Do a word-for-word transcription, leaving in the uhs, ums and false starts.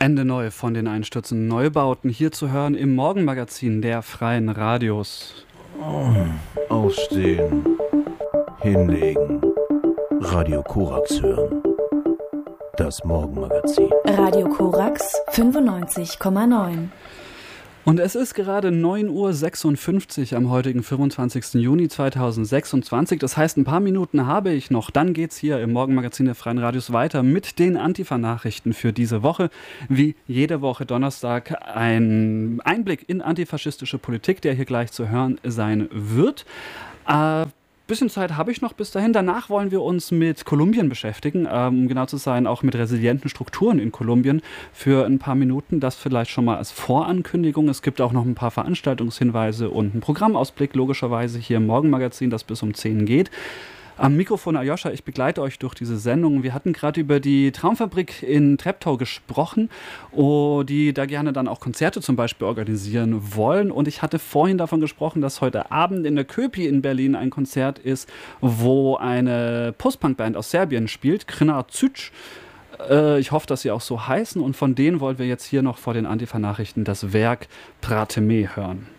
Ende neu von den einstürzenden Neubauten hier zu hören im Morgenmagazin der Freien Radios. Oh, aufstehen, hinlegen, Radio Korax hören. Das Morgenmagazin. Radio Korax fünfundneunzig Komma neun. Und es ist gerade neun Uhr sechsundfünfzig am heutigen fünfundzwanzigsten Juni zweitausendsechsundzwanzig. Das heißt, ein paar Minuten habe ich noch. Dann geht's hier im Morgenmagazin der Freien Radios weiter mit den Antifa-Nachrichten für diese Woche. Wie jede Woche Donnerstag ein Einblick in antifaschistische Politik, der hier gleich zu hören sein wird. Äh, Bisschen Zeit habe ich noch bis dahin. Danach wollen wir uns mit Kolumbien beschäftigen, um ähm, genau zu sein, auch mit resilienten Strukturen in Kolumbien für ein paar Minuten. Das vielleicht schon mal als Vorankündigung. Es gibt auch noch ein paar Veranstaltungshinweise und einen Programmausblick, logischerweise hier im Morgenmagazin, das bis um zehn geht. Am Mikrofon Aljoscha, ich begleite euch durch diese Sendung. Wir hatten gerade über die Traumfabrik in Treptow gesprochen, oh, die da gerne dann auch Konzerte zum Beispiel organisieren wollen. Und ich hatte vorhin davon gesprochen, dass heute Abend in der Köpi in Berlin ein Konzert ist, wo eine Post-Punk-Band aus Serbien spielt, Krna Cüc. Äh, ich hoffe, dass sie auch so heißen. Und von denen wollen wir jetzt hier noch vor den Antifa-Nachrichten das Werk Prate Me hören.